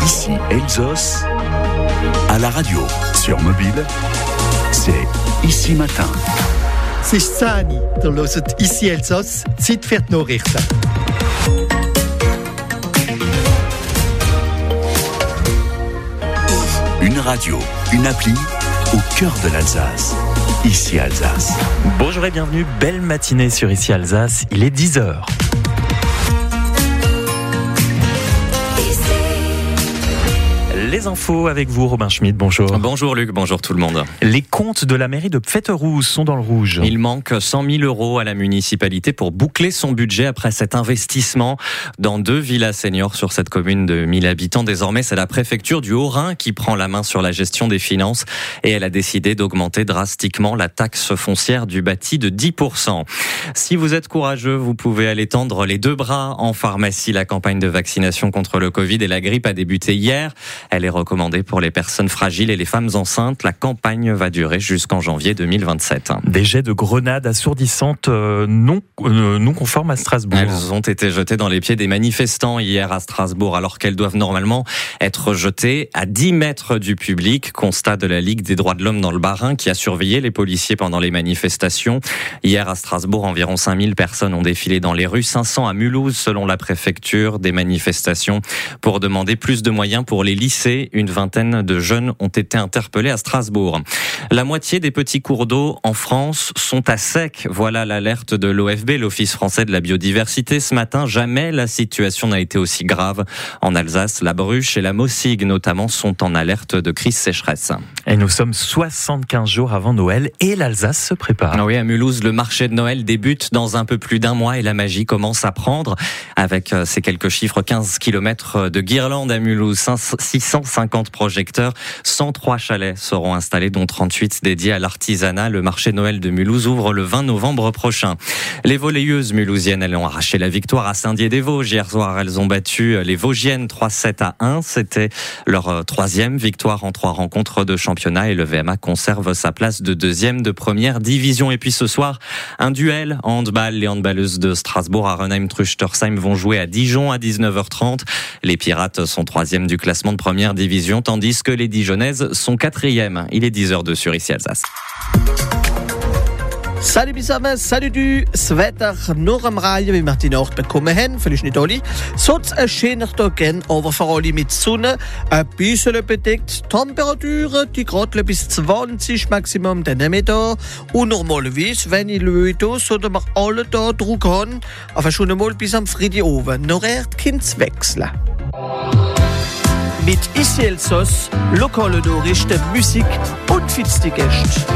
Ici Elsos, à la radio, sur mobile, c'est Ici Matin. C'est Sani, du hört Ici Elsos, Zeit für die Nachrichten. Une radio, une appli, au cœur de l'Alsace. Ici Alsace. Bonjour et bienvenue, belle matinée sur Ici Alsace, il est 10h. Les infos avec vous, Robin Schmidt, bonjour. Bonjour Luc, bonjour tout le monde. Les comptes de la mairie de Pfetterhouse sont dans le rouge. Il manque 100 000 € à la municipalité pour boucler son budget après cet investissement dans 2 villas seniors sur cette commune de 1000 habitants. Désormais, c'est la préfecture du Haut-Rhin qui prend la main sur la gestion des finances et elle a décidé d'augmenter drastiquement la taxe foncière du bâti de 10%. Si vous êtes courageux, vous pouvez aller tendre les 2 bras en pharmacie. La campagne de vaccination contre le Covid et la grippe a débuté hier. Elle est recommandée pour les personnes fragiles et les femmes enceintes. La campagne va durer jusqu'en janvier 2027. Des jets de grenades assourdissantes non conformes à Strasbourg. Elles ont été jetées dans les pieds des manifestants hier à Strasbourg, alors qu'elles doivent normalement être jetées à 10 mètres du public. Constat de la Ligue des droits de l'homme dans le Bas-Rhin qui a surveillé les policiers pendant les manifestations. Hier à Strasbourg, environ 5000 personnes ont défilé dans les rues, 500 à Mulhouse selon la préfecture. Des manifestations pour demander plus de moyens pour les lycées. Une vingtaine de jeunes ont été interpellés à Strasbourg. La moitié des petits cours d'eau en France sont à sec. Voilà l'alerte de l'OFB, l'Office français de la biodiversité. Ce matin, jamais la situation n'a été aussi grave. En Alsace, la Bruche et la Mossigue notamment sont en alerte de crise sécheresse. Et nous sommes 75 jours avant Noël et l'Alsace se prépare. Oui, à Mulhouse, le marché de Noël débute dans un peu plus d'1 mois et la magie commence à prendre. Avec ces quelques chiffres, 15 km de guirlandes à Mulhouse, 650 projecteurs, 103 chalets seront installés, dont 38 dédiés à l'artisanat. Le marché Noël de Mulhouse ouvre le 20 novembre prochain. Les volleyeuses mulhousiennes, elles ont arraché la victoire à Saint-Dié-des-Vosges. Hier soir, elles ont battu les Vosgiennes 3-7-1. C'était leur 3e victoire en 3 rencontres de championnat et le VMA conserve sa place de 2e de première division. Et puis ce soir, un duel en handball. Les handballeuses de Strasbourg, Arenheim-Truchtersheim vont jouer à Dijon à 19h30. Les Pirates sont 3e du classement de première division, tandis que les Dijonnaises sont 4e. Il est 10h02 sur Ici Alsace. Salut zusammen, salut du, das Wetter nur am Reihen, wie wir die Nacht bekommen haben, vielleicht nicht alle. Sonst ein schöner Tag, aber vor allem mit Sonne, ein bisschen bedeckt. Temperaturen, die gerade bis 20 Maximum dann nicht da. Und normalerweise, wenn ich Leute, sollten wir alle da Druck haben, aber schon einmal bis am Freitag oben. Noch kann es wechseln. Mit Ici Elsos, lokale Nachrichten, Musik und fitzige Gäste.